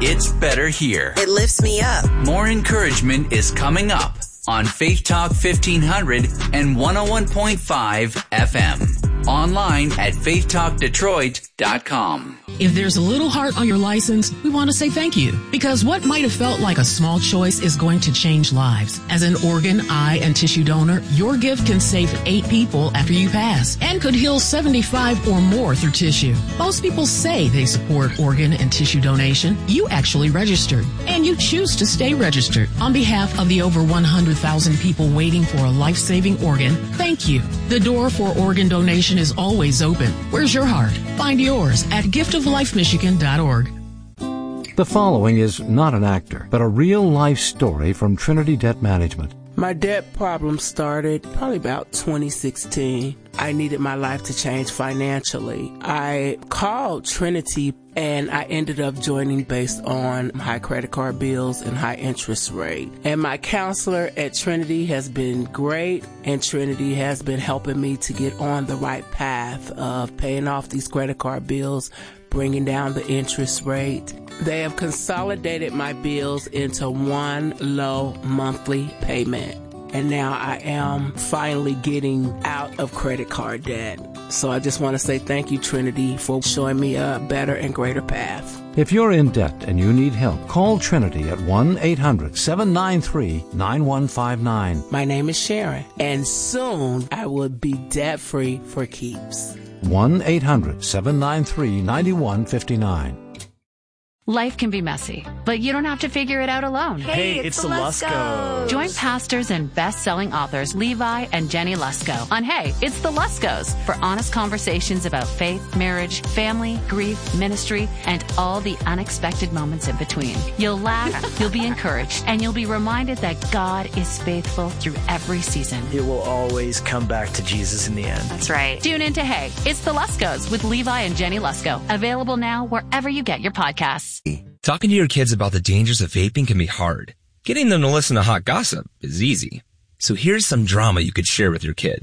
It's better here. It lifts me up. More encouragement is coming up on Faith Talk 1500 and 101.5 FM. Online at faithtalkdetroit.com. If there's a little heart on your license, we want to say thank you, because what might have felt like a small choice is going to change lives. As an organ, eye, and tissue donor, your gift can save 8 people after you pass and could heal 75 or more through tissue. Most people say they support organ and tissue donation. You actually registered, and you choose to stay registered. On behalf of the over 100,000 people waiting for a life-saving organ, thank you. The door for organ donation is always open. Where's your heart? Find yours at giftoflifemichigan.org. The following is not an actor, but a real-life story from Trinity Debt Management. My debt problem started probably about 2016. I needed my life to change financially. I called Trinity and I ended up joining based on high credit card bills and high interest rate. And my counselor at Trinity has been great, and Trinity has been helping me to get on the right path of paying off these credit card bills, bringing down the interest rate. They have consolidated my bills into one low monthly payment. And now I am finally getting out of credit card debt. So I just want to say thank you, Trinity, for showing me a better and greater path. If you're in debt and you need help, call Trinity at 1-800-793-9159. My name is Sharon, and soon I will be debt-free for keeps. 1-800-793-9159. Life can be messy, but you don't have to figure it out alone. Hey, it's the Luskos. Join pastors and best-selling authors Levi and Jenny Lusko on Hey, It's the Luskos for honest conversations about faith, marriage, family, grief, ministry, and all the unexpected moments in between. You'll laugh, you'll be encouraged, and you'll be reminded that God is faithful through every season. It will always come back to Jesus in the end. That's right. Tune in to Hey, It's the Luskos with Levi and Jenny Lusko. Available now wherever you get your podcasts. Talking to your kids about the dangers of vaping can be hard. Getting them to listen to hot gossip is easy. So here's some drama you could share with your kid.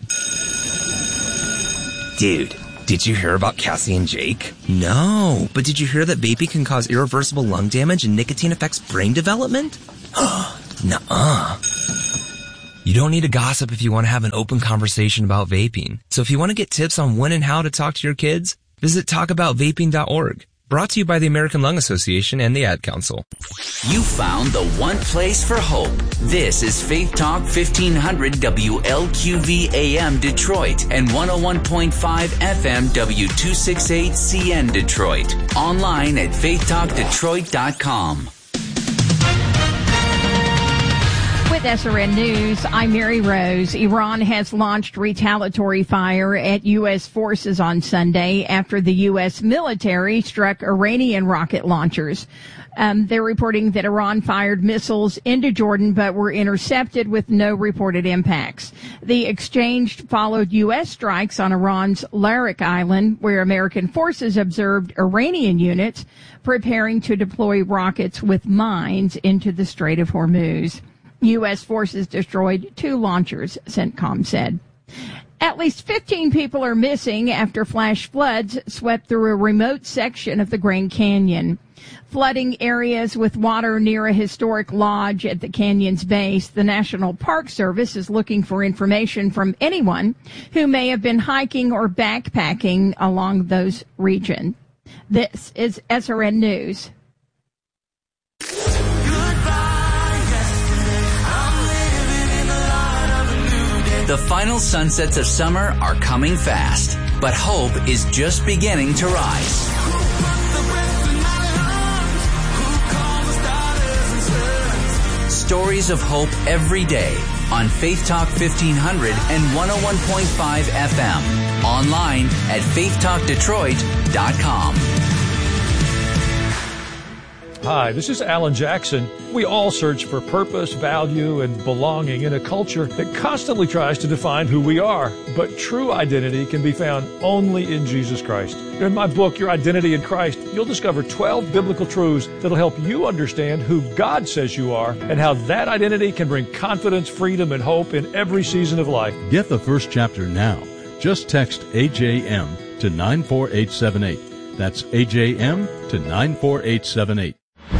Dude, did you hear about Cassie and Jake? No, but did you hear that vaping can cause irreversible lung damage and nicotine affects brain development? Nuh-uh. You don't need to gossip if you want to have an open conversation about vaping. So if you want to get tips on when and how to talk to your kids, visit talkaboutvaping.org. Brought to you by the American Lung Association and the Ad Council. You found the one place for hope. This is Faith Talk 1500 WLQV AM Detroit and 101.5 FM W268CN Detroit. Online at faithtalkdetroit.com. With SRN News, I'm Mary Rose. Iran has launched retaliatory fire at U.S. forces on Sunday after the U.S. military struck Iranian rocket launchers. They're reporting that Iran fired missiles into Jordan but were intercepted with no reported impacts. The exchange followed U.S. strikes on Iran's Larak Island, where American forces observed Iranian units preparing to deploy rockets with mines into the Strait of Hormuz. U.S. forces destroyed 2 launchers, CENTCOM said. At least 15 people are missing after flash floods swept through a remote section of the Grand Canyon. Flooding areas with water near a historic lodge at the canyon's base, the National Park Service is looking for information from anyone who may have been hiking or backpacking along those regions. This is SRN News. The final sunsets of summer are coming fast, but hope is just beginning to rise. Stories of hope every day on Faith Talk 1500 and 101.5 FM. Online at faithtalkdetroit.com. Hi, this is Alan Jackson. We all search for purpose, value, and belonging in a culture that constantly tries to define who we are. But true identity can be found only in Jesus Christ. In my book, Your Identity in Christ, you'll discover 12 biblical truths that'll help you understand who God says you are and how that identity can bring confidence, freedom, and hope in every season of life. Get the first chapter now. Just text AJM to 94878. That's AJM to 94878.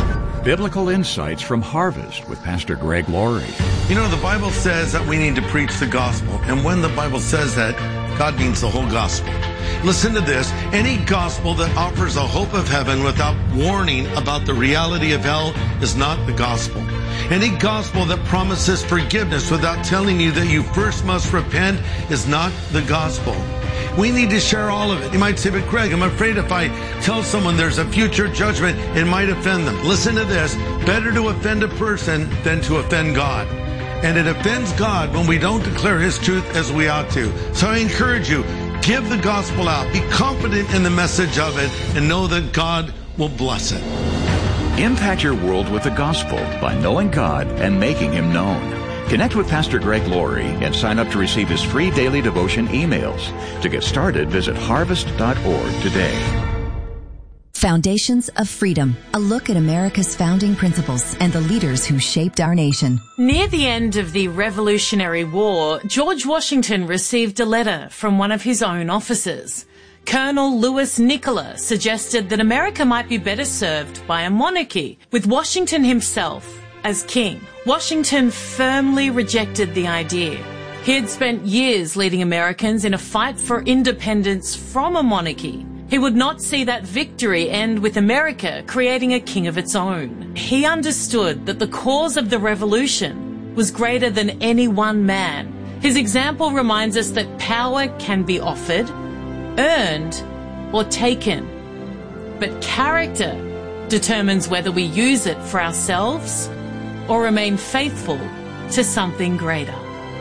Biblical Insights from Harvest with Pastor Greg Laurie. You know, the Bible says that we need to preach the gospel. And when the Bible says that, God means the whole gospel. Listen to this. Any gospel that offers a hope of heaven without warning about the reality of hell is not the gospel. Any gospel that promises forgiveness without telling you that you first must repent is not the gospel. We need to share all of it. You might say, but Greg, I'm afraid if I tell someone there's a future judgment, it might offend them. Listen to this. Better to offend a person than to offend God. And it offends God when we don't declare His truth as we ought to. So I encourage you, give the gospel out. Be confident in the message of it and know that God will bless it. Impact your world with the gospel by knowing God and making Him known. Connect with Pastor Greg Laurie and sign up to receive his free daily devotion emails. To get started, visit harvest.org today. Foundations of Freedom, a look at America's founding principles and the leaders who shaped our nation. Near the end of the Revolutionary War, George Washington received a letter from one of his own officers. Colonel Louis Nicola suggested that America might be better served by a monarchy, with Washington himself as king. Washington firmly rejected the idea. He had spent years leading Americans in a fight for independence from a monarchy. He would not see that victory end with America creating a king of its own. He understood that the cause of the revolution was greater than any one man. His example reminds us that power can be offered, earned, or taken. But character determines whether we use it for ourselves or remain faithful to something greater.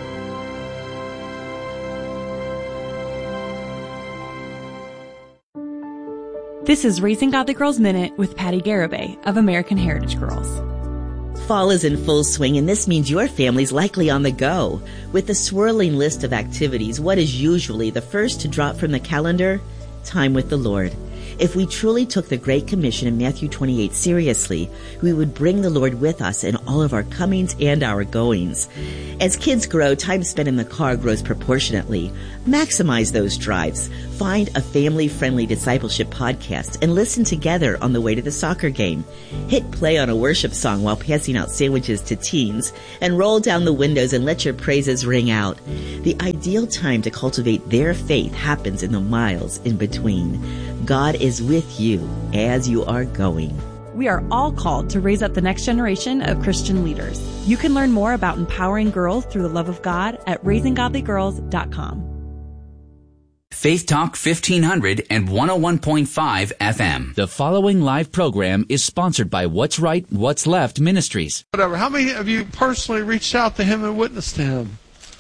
This is Raising Godly Girls Minute with Patty Garibay of American Heritage Girls. Fall is in full swing, and this means your family's likely on the go. With the swirling list of activities, what is usually the first to drop from the calendar? Time with the Lord. If we truly took the Great Commission in Matthew 28 seriously, we would bring the Lord with us in all of our comings and our goings. As kids grow, time spent in the car grows proportionately. Maximize those drives. Find a family-friendly discipleship podcast and listen together on the way to the soccer game. Hit play on a worship song while passing out sandwiches to teens, and roll down the windows and let your praises ring out. The ideal time to cultivate their faith happens in the miles in between. God is with you as you are going. We are all called to raise up the next generation of Christian leaders. You can learn more about empowering girls through the love of God at raisinggodlygirls.com. Faith Talk 1500 and 101.5 FM. The following live program is sponsored by What's Right, What's Left Ministries. Whatever. How many of you personally reached out to him and witnessed to him?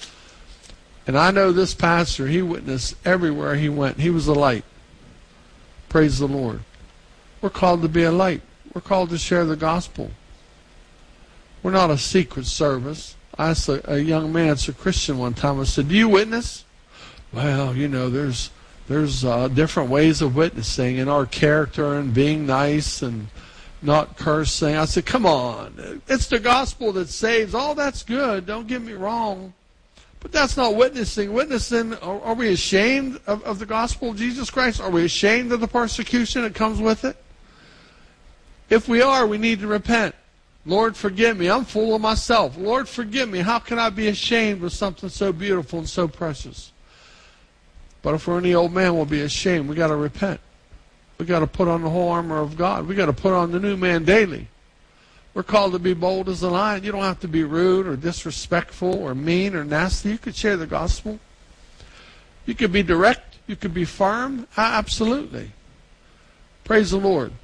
And I know this pastor, he witnessed everywhere he went. He was a light. Praise the Lord. We're called to be a light. We're called to share the gospel. We're not a secret service. I asked a young man, it's a Christian one time, I said, do you witness? Well, you know, there's different ways of witnessing, and our character and being nice and not cursing. I said, come on. It's the gospel that saves. All that's good. Don't get me wrong. But that's not witnessing. Witnessing, are we ashamed of the gospel of Jesus Christ? Are we ashamed of the persecution that comes with it? If we are, we need to repent. Lord, forgive me. I'm full of myself. Lord, forgive me. How can I be ashamed of something so beautiful and so precious? But if we're any old man, we'll be ashamed. We got to repent. We got to put on the whole armor of God. We got to put on the new man daily. We're called to be bold as a lion. You don't have to be rude or disrespectful or mean or nasty. You could share the gospel. You could be direct. You could be firm. Absolutely. Praise the Lord.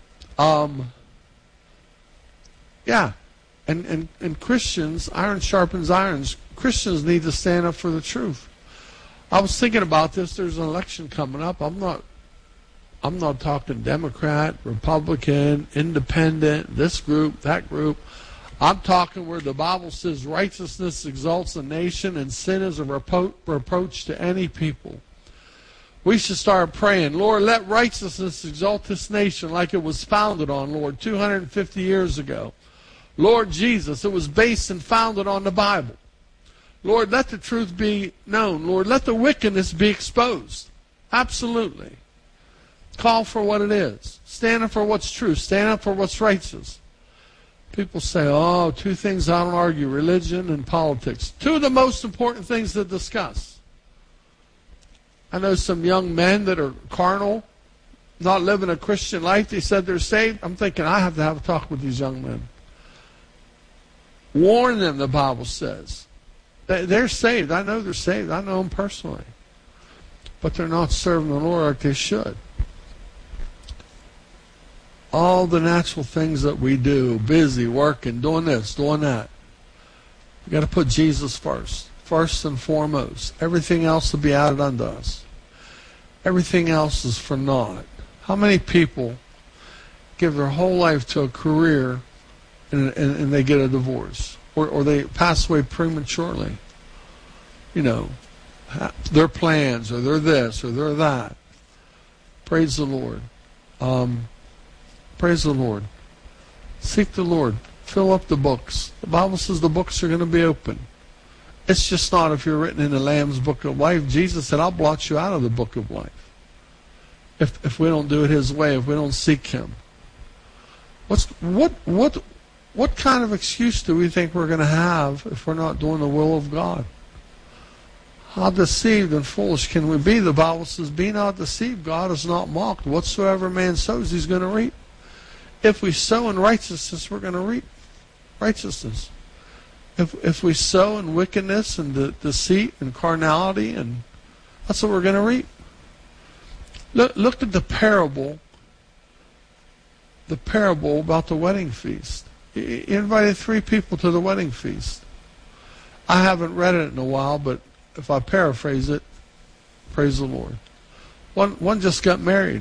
Yeah. And Christians, iron sharpens irons. Christians need to stand up for the truth. I was thinking about this. There's an election coming up. I'm not talking Democrat, Republican, Independent, this group, that group. I'm talking where the Bible says righteousness exalts a nation and sin is a reproach to any people. We should start praying, Lord, let righteousness exalt this nation like it was founded on, Lord, 250 years ago. Lord Jesus, it was based and founded on the Bible. Lord, let the truth be known. Lord, let the wickedness be exposed. Absolutely. Call for what it is. Stand up for what's true. Stand up for what's righteous. People say, oh, two things I don't argue, religion and politics. Two of the most important things to discuss. I know some young men that are carnal, not living a Christian life. They said they're saved. I'm thinking I have to have a talk with these young men. Warn them, the Bible says. They're saved. I know they're saved. I know them personally. But they're not serving the Lord like they should. All the natural things that we do, busy, working, doing this, doing that. We've got to put Jesus first and foremost. Everything else will be added unto us. Everything else is for naught. How many people give their whole life to a career and they get a divorce? Or they pass away prematurely? You know, their plans, or they're this, or they're that. Praise the Lord. Praise the Lord. Seek the Lord. Fill up the books. The Bible says the books are going to be open. It's just not if you're written in the Lamb's Book of Life. Jesus said, I'll blot you out of the Book of Life. If we don't do it His way, if we don't seek Him. What kind of excuse do we think we're going to have if we're not doing the will of God? How deceived and foolish can we be? The Bible says, be not deceived. God is not mocked. Whatsoever man sows, he's going to reap. If we sow in righteousness, we're going to reap righteousness. If we sow in wickedness and deceit and carnality, and that's what we're going to reap. Look at the parable about the wedding feast. He invited 3 people to the wedding feast. I haven't read it in a while, but if I paraphrase it, praise the Lord. One just got married.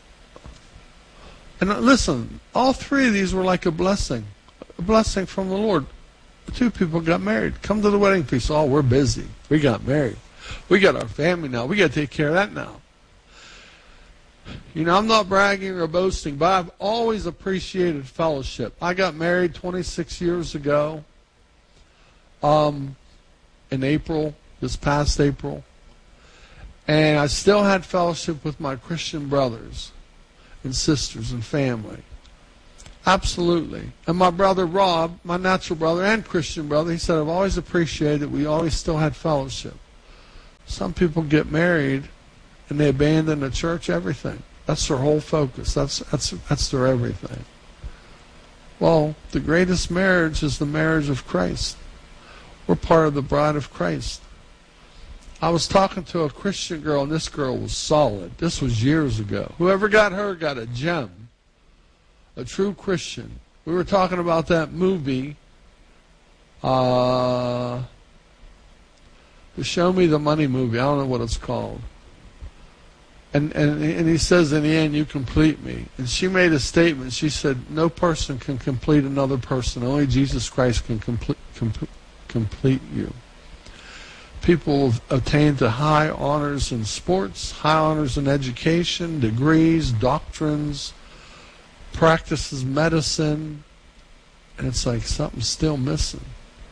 And listen, all 3 of these were like a blessing from the Lord. 2 people got married. Come to the wedding feast. Oh, we're busy. We got married. We got our family now. We got to take care of that now. You know, I'm not bragging or boasting, but I've always appreciated fellowship. I got married 26 years ago in April, this past April. And I still had fellowship with my Christian brothers and sisters and family. Absolutely. And my brother Rob, my natural brother and Christian brother, he said, I've always appreciated that we always still had fellowship. Some people get married and they abandon the church, everything. That's their whole focus. That's their everything. Well, the greatest marriage is the marriage of Christ. We're part of the bride of Christ. I was talking to a Christian girl, and this girl was solid. This was years ago. Whoever got her got a gem. A true Christian. We were talking about that movie, the Show Me the Money movie. I don't know what it's called. And he says, in the end, you complete me. And she made a statement. She said, no person can complete another person. Only Jesus Christ can complete you. People have attained to high honors in sports, high honors in education, degrees, doctrines, practices medicine, and it's like something's still missing.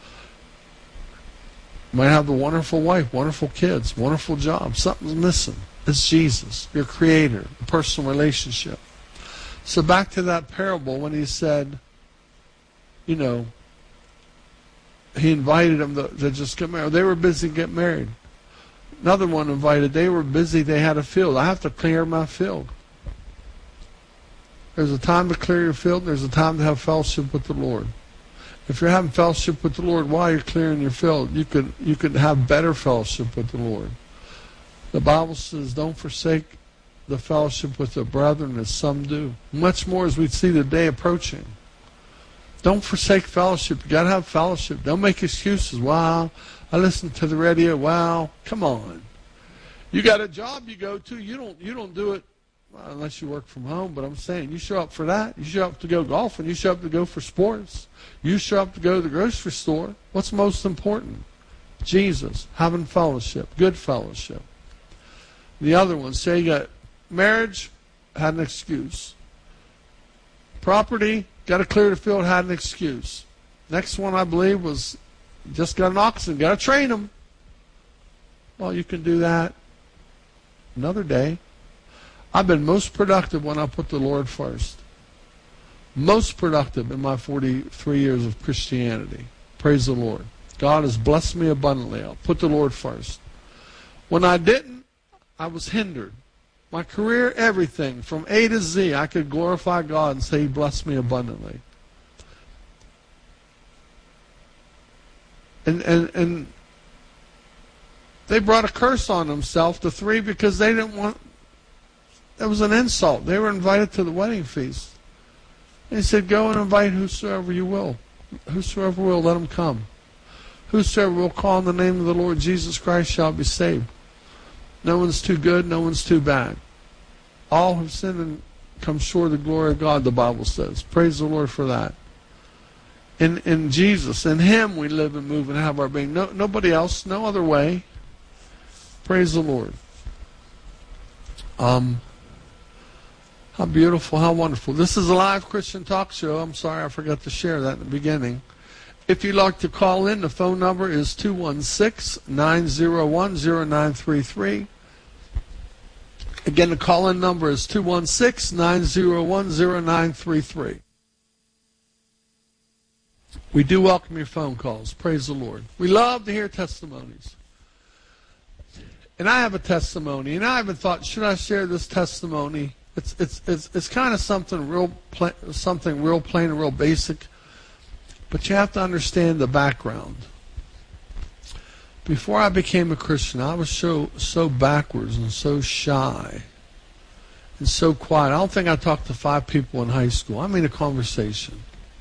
Might have the wonderful wife, wonderful kids, wonderful job. Something's missing. It's Jesus, your Creator, the personal relationship. So back to that parable when he said, you know, he invited them to just get married. They were busy getting married. Another one invited, they were busy, they had a field. I have to clear my field. There's a time to clear your field, and there's a time to have fellowship with the Lord. If you're having fellowship with the Lord while you're clearing your field, you could have better fellowship with the Lord. The Bible says, don't forsake the fellowship with the brethren as some do. Much more as we see the day approaching. Don't forsake fellowship. You got to have fellowship. Don't make excuses. Wow, I listen to the radio. Wow, come on. You got a job you go to. You don't do it unless you work from home. But I'm saying you show up for that. You show up to go golfing. You show up to go for sports. You show up to go to the grocery store. What's most important? Jesus, having fellowship, good fellowship. The other one, say you got marriage, had an excuse. Property, got to clear the field, had an excuse. Next one, I believe, was just got an oxen, got to train them. Well, you can do that another day. I've been most productive when I put the Lord first. most productive in my 43 years of Christianity. Praise the Lord. God has blessed me abundantly. I'll put the Lord first. When I didn't, I was hindered. My career, everything, from A to Z, I could glorify God and say He blessed me abundantly. And they brought a curse on themselves, the three, because they didn't want, that was an insult. They were invited to the wedding feast. And He said, go and invite whosoever you will. Whosoever will, let him come. Whosoever will call on the name of the Lord Jesus Christ shall be saved. No one's too good, no one's too bad. All have sinned and come short of the glory of God, the Bible says. Praise the Lord for that. In Jesus, in Him we live and move and have our being. Nobody else, no other way. Praise the Lord. How beautiful, how wonderful. This is a live Christian talk show. I'm sorry I forgot to share that in the beginning. If you'd like to call in, the phone number is 216-901-0933. Again, the call-in number is 216-901-0933. We do welcome your phone calls. Praise the Lord. We love to hear testimonies. And I have a testimony, and I haven't thought, should I share this testimony? It's kind of something real plain and real basic, but you have to understand the background. Before I became a Christian, I was so backwards and so shy and so quiet. I don't think I talked to 5 people in high school. I mean a conversation.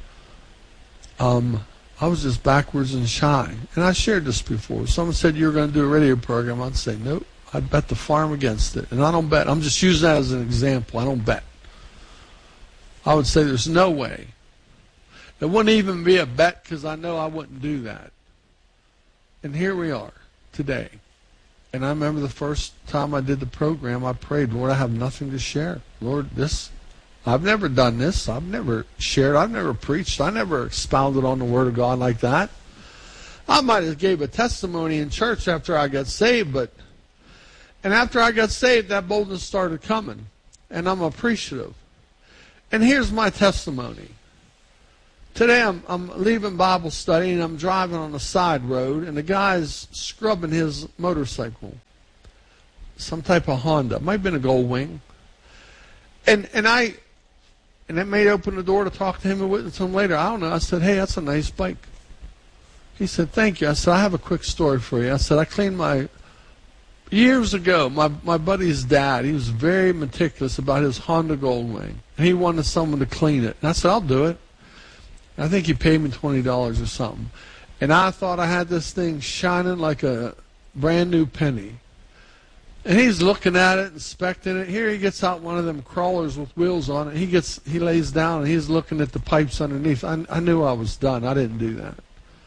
I was just backwards and shy. And I shared this before. If someone said you were going to do a radio program, I'd say, nope, I'd bet the farm against it. And I don't bet. I'm just using that as an example. I don't bet. I would say there's no way. It wouldn't even be a bet because I know I wouldn't do that. And here we are today. And I remember the first time I did the program, I prayed, Lord, I have nothing to share. Lord, I've never done this. I've never shared. I've never preached. I never expounded on the Word of God like that. I might have gave a testimony in church after I got saved, and after I got saved, that boldness started coming, and I'm appreciative. And here's my testimony. Today I'm leaving Bible study, and I'm driving on a side road, and the guy's scrubbing his motorcycle, some type of Honda. It might have been a Goldwing. And it may open the door to talk to him and witness to him later. I don't know. I said, hey, that's a nice bike. He said, thank you. I said, I have a quick story for you. I said, I cleaned years ago, my buddy's dad, he was very meticulous about his Honda Goldwing. And he wanted someone to clean it. And I said, I'll do it. And I think he paid me $20 or something. And I thought I had this thing shining like a brand new penny. And he's looking at it, inspecting it. Here he gets out one of them crawlers with wheels on it. He lays down and he's looking at the pipes underneath. I knew I was done. I didn't do that.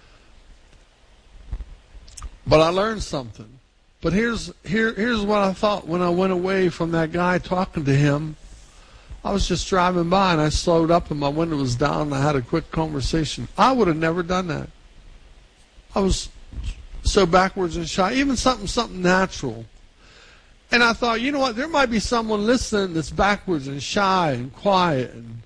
But I learned something. But here's what I thought when I went away from that guy talking to him. I was just driving by and I slowed up and my window was down and I had a quick conversation. I would have never done that. I was so backwards and shy. Even something natural. And I thought, you know what, there might be someone listening that's backwards and shy and quiet and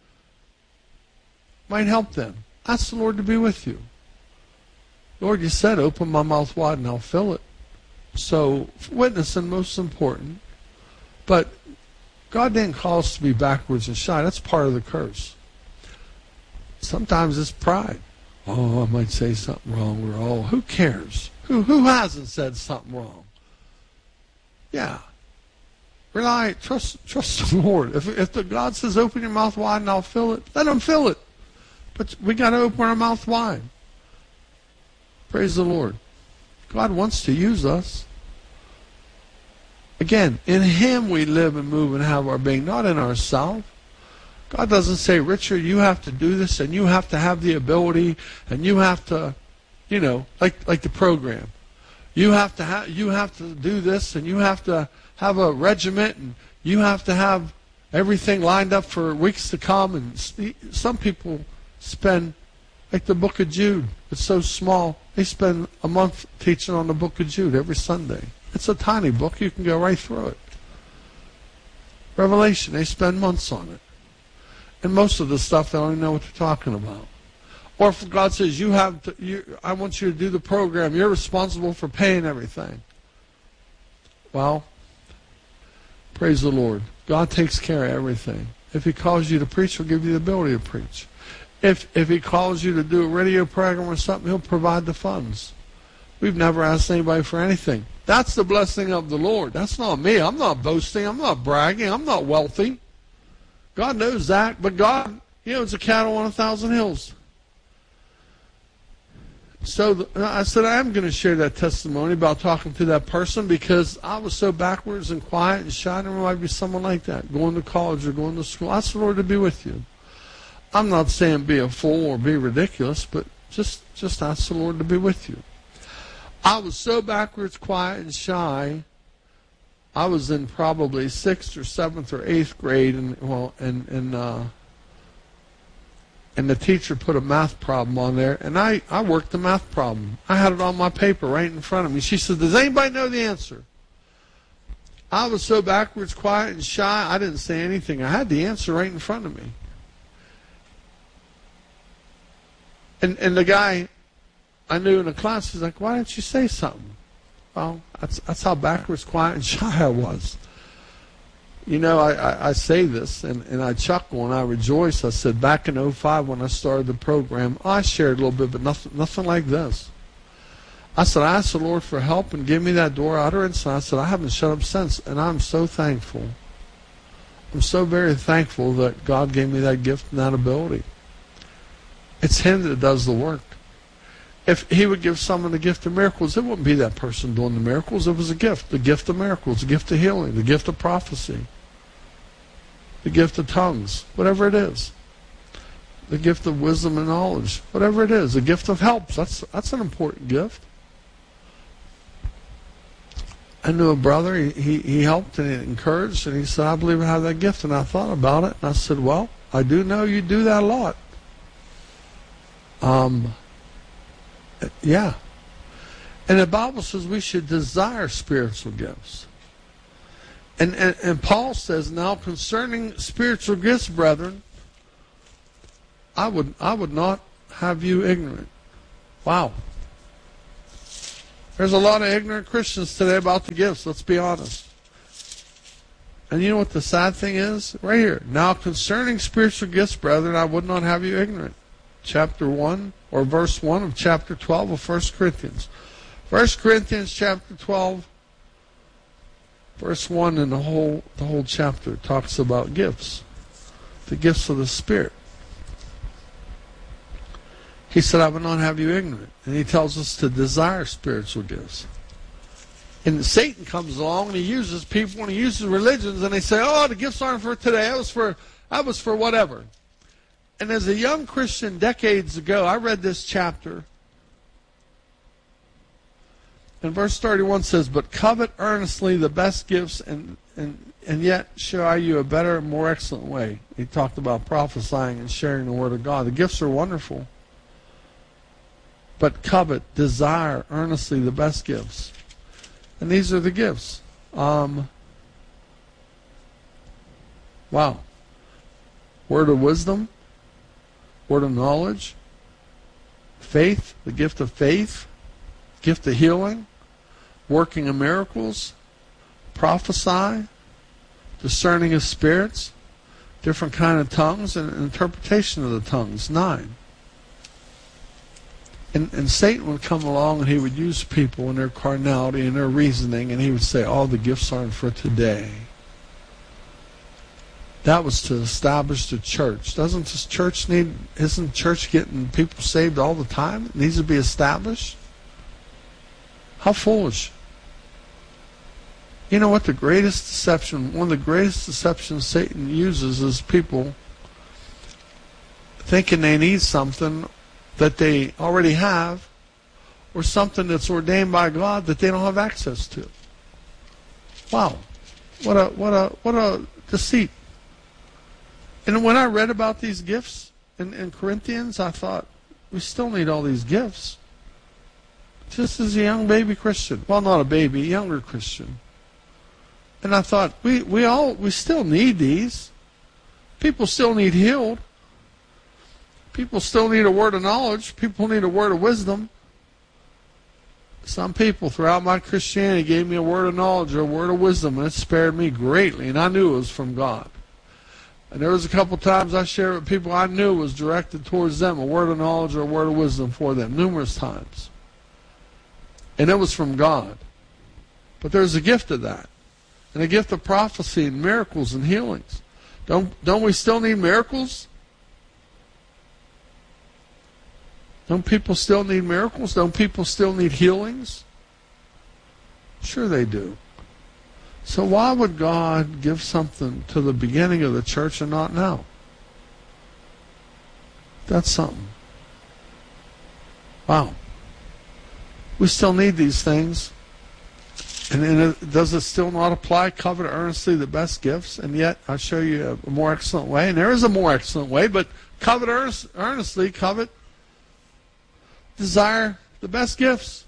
might help them. Ask the Lord to be with you. Lord, you said, open my mouth wide and I'll fill it. So, witnessing, most important. But God didn't call us to be backwards and shy. That's part of the curse. Sometimes it's pride. Oh, I might say something wrong. Who cares? Who hasn't said something wrong? Yeah. Trust the Lord. If the God says open your mouth wide and I'll fill it, let him fill it. But we got to open our mouth wide. Praise the Lord. God wants to use us. Again, in Him we live and move and have our being, not in ourselves. God doesn't say, Richard, you have to do this and you have to have the ability and you have to, like the program. You have to do this and you have to have a regiment and you have to have everything lined up for weeks to come. And some people spend, like the book of Jude, it's so small, they spend a month teaching on the book of Jude every Sunday. It's a tiny book, you can go right through it. Revelation, they spend months on it. And most of the stuff, they don't even know what they're talking about. Or if God says, I want you to do the program, you're responsible for paying everything. Well, praise the Lord. God takes care of everything. If He calls you to preach, He'll give you the ability to preach. If He calls you to do a radio program or something, He'll provide the funds. We've never asked anybody for anything. That's the blessing of the Lord. That's not me. I'm not boasting. I'm not bragging. I'm not wealthy. God knows that. But God, it's a cattle on 1,000 hills. So I said, I am going to share that testimony about talking to that person because I was so backwards and quiet and shy. There might be someone like that, going to college or going to school. I ask the Lord to be with you. I'm not saying be a fool or be ridiculous, but just ask the Lord to be with you. I was so backwards, quiet, and shy. I was in probably 6th or 7th or 8th grade, and the teacher put a math problem on there, and I worked the math problem. I had it on my paper right in front of me. She said, does anybody know the answer? I was so backwards, quiet, and shy, I didn't say anything. I had the answer right in front of me. And the guy I knew in the class, he's like, why didn't you say something? Well, that's how backwards, quiet, and shy I was. I say this, and I chuckle and I rejoice. I said, back in 2005 when I started the program, I shared a little bit, but nothing like this. I said, I asked the Lord for help and give me that door utterance, and I said, I haven't shut up since, and I'm so thankful. I'm so very thankful that God gave me that gift and that ability. It's Him that does the work. If He would give someone the gift of miracles, it wouldn't be that person doing the miracles. It was a gift. The gift of miracles, the gift of healing, the gift of prophecy, the gift of tongues, whatever it is. The gift of wisdom and knowledge, whatever it is. The gift of helps, that's an important gift. I knew a brother, he helped and he encouraged, and he said, I believe I have that gift. And I thought about it, and I said, well, I do know you do that a lot. Yeah. And the Bible says we should desire spiritual gifts. And Paul says, now concerning spiritual gifts, brethren, I would not have you ignorant. Wow. There's a lot of ignorant Christians today about the gifts, let's be honest. And you know what the sad thing is? Right here. Now concerning spiritual gifts, brethren, I would not have you ignorant. Chapter 1 or verse 1 of chapter 12 of 1 Corinthians. 1 Corinthians chapter 12 verse 1 and the whole chapter talks about gifts. The gifts of the Spirit. He said, I would not have you ignorant. And he tells us to desire spiritual gifts. And Satan comes along and he uses people and he uses religions and they say, oh, the gifts aren't for today. That was for whatever. And as a young Christian decades ago, I read this chapter. And verse 31 says, but covet earnestly the best gifts and yet show I you a better and more excellent way. He talked about prophesying and sharing the word of God. The gifts are wonderful. But covet, desire earnestly the best gifts. And these are the gifts. Wow. Word of wisdom. Word of knowledge. Faith, the gift of faith. Gift of healing. Working of miracles. Prophesy. Discerning of spirits. Different kind of tongues and interpretation of the tongues. 9. And Satan would come along and he would use people in their carnality and their reasoning, and he would say, oh, the gifts aren't for today. That was to establish the church. Isn't church getting people saved all the time? It needs to be established. How foolish. You know what? One of the greatest deceptions Satan uses is people thinking they need something that they already have, or something that's ordained by God that they don't have access to. Wow. What a deceit. And when I read about these gifts in Corinthians, I thought, we still need all these gifts. Just as a young baby Christian. Well, not a baby, a younger Christian. And I thought, we still need these. People still need healed. People still need a word of knowledge. People need a word of wisdom. Some people throughout my Christianity gave me a word of knowledge or a word of wisdom, and it spared me greatly, and I knew it was from God. And there was a couple times I shared with people I knew was directed towards them, a word of knowledge or a word of wisdom for them, numerous times. And it was from God. But there's a gift of that, and a gift of prophecy and miracles and healings. Don't we still need miracles? Don't people still need miracles? Don't people still need healings? Sure they do. So why would God give something to the beginning of the church and not now? That's something. Wow. We still need these things. And does it still not apply? Covet earnestly the best gifts, and yet I'll show you a more excellent way. And there is a more excellent way, but covet earnestly, desire the best gifts.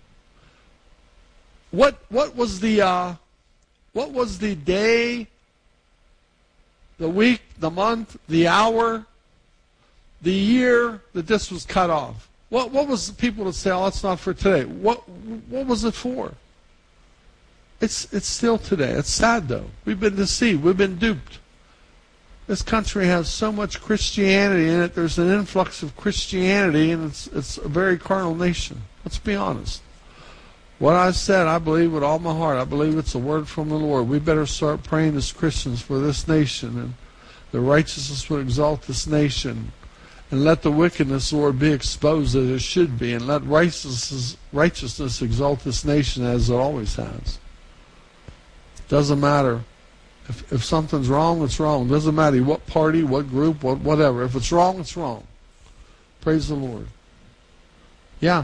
What was the day, the week, the month, the hour, the year that this was cut off? What was the people that say, "Oh, it's not for today"? What was it for? It's still today. It's sad though. We've been deceived. We've been duped. This country has so much Christianity in it. There's an influx of Christianity, and it's a very carnal nation. Let's be honest. What I said, I believe with all my heart. I believe it's a word from the Lord. We better start praying as Christians for this nation, and the righteousness would exalt this nation, and let the wickedness, Lord, be exposed as it should be, and let righteousness exalt this nation as it always has. Doesn't matter. If something's wrong, it's wrong. Doesn't matter what party, what group, whatever. If it's wrong, it's wrong. Praise the Lord. Yeah.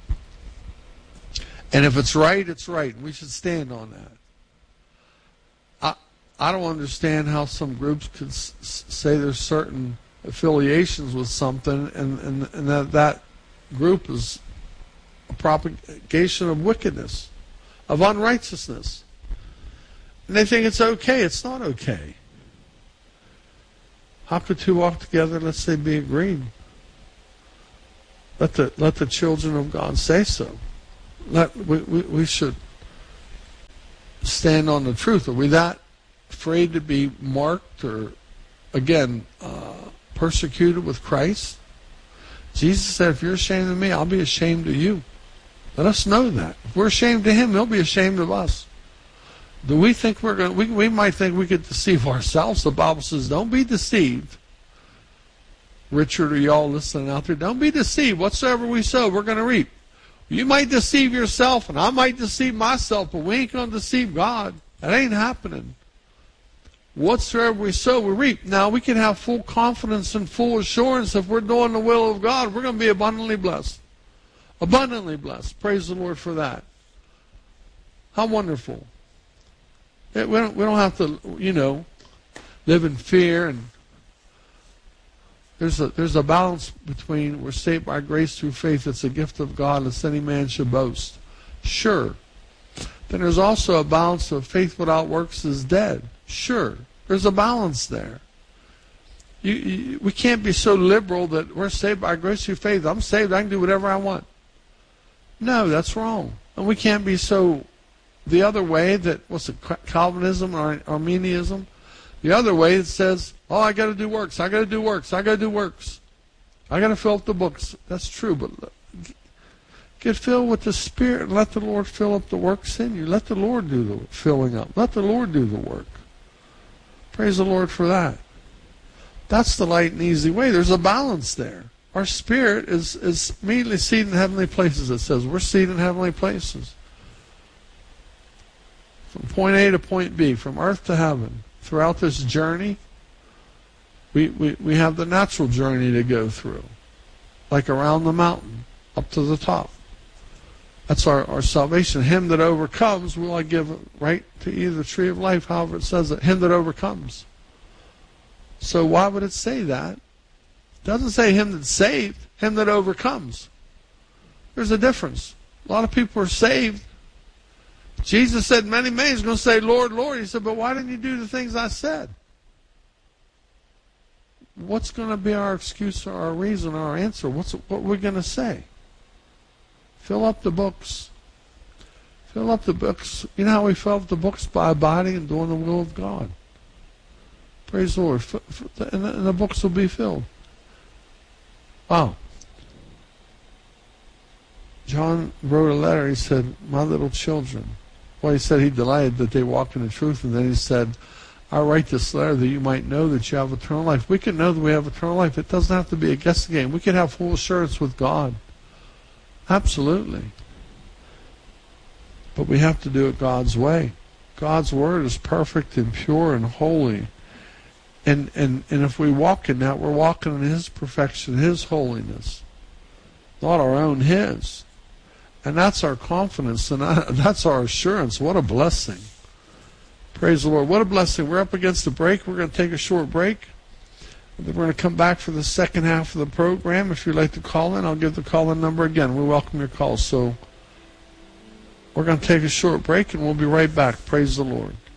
And if it's right, it's right. We should stand on that. I don't understand how some groups could say there's certain affiliations with something and that group is a propagation of wickedness, of unrighteousness. And they think it's okay. It's not okay. How could two walk together unless they be agreed? Let the children of God say so. We should stand on the truth. Are we that afraid to be marked or, again, persecuted with Christ? Jesus said, if you're ashamed of me, I'll be ashamed of you. Let us know that. If we're ashamed of him, he'll be ashamed of us. Do we think we're going? We might think we could deceive ourselves. The Bible says, "Don't be deceived." Richard, or y'all listening out there, don't be deceived. Whatsoever we sow, we're going to reap. You might deceive yourself, and I might deceive myself, but we ain't going to deceive God. That ain't happening. Whatsoever we sow, we reap. Now we can have full confidence and full assurance if we're doing the will of God. We're going to be abundantly blessed. Abundantly blessed. Praise the Lord for that. How wonderful. We don't have to, live in fear. And there's a balance between we're saved by grace through faith. It's a gift of God, lest any man should boast. Sure. Then there's also a balance of faith without works is dead. Sure. There's a balance there. We can't be so liberal that we're saved by grace through faith. I'm saved. I can do whatever I want. No, that's wrong. And we can't be so the other way that, Calvinism or Arminianism? The other way that says, oh, I got to do works, I got to do works, I got to do works. I got to fill up the books. That's true, but get filled with the Spirit and let the Lord fill up the works in you. Let the Lord do the filling up. Let the Lord do the work. Praise the Lord for that. That's the light and easy way. There's a balance there. Our spirit is immediately seated in heavenly places, it says. We're seated in heavenly places. From point A to point B, from earth to heaven. Throughout this journey, we have the natural journey to go through. Like around the mountain, up to the top. That's our salvation. Him that overcomes will I give right to eat of the tree of life, however it says it. Him that overcomes. So why would it say that? It doesn't say him that's saved, him that overcomes. There's a difference. A lot of people are saved. Jesus said many men is going to say, Lord, Lord. He said, but why didn't you do the things I said? what's going to be our excuse or our reason or our answer? What we're going to say? Fill up the books. Fill up the books. You know how we fill up the books? By abiding and doing the will of God. Praise the Lord. And the books will be filled. Wow. John wrote a letter. He said, my little children. Well, he said he delighted that they walk in the truth. And then he said, I write this letter that you might know that you have eternal life. We can know that we have eternal life. It doesn't have to be a guessing game. We can have full assurance with God. Absolutely. But we have to do it God's way. God's word is perfect and pure and holy. And if we walk in that, we're walking in His perfection, His holiness. Not our own, His. And that's our confidence, and that's our assurance. What a blessing. Praise the Lord. What a blessing. We're up against the break. We're going to take a short break. We're going to come back for the second half of the program. If you'd like to call in, I'll give the call-in number again. We welcome your calls. So we're going to take a short break, and we'll be right back. Praise the Lord.